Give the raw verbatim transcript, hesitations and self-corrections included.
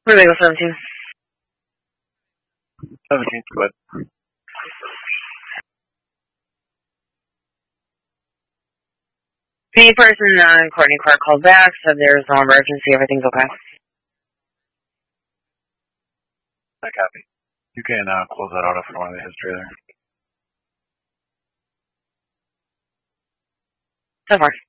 Where do they go, seventeen? seventeen, go ahead. The person on Courtney Court called back, said there's no emergency, everything's okay. I copy. You can uh, close that out if you want the history there. So far.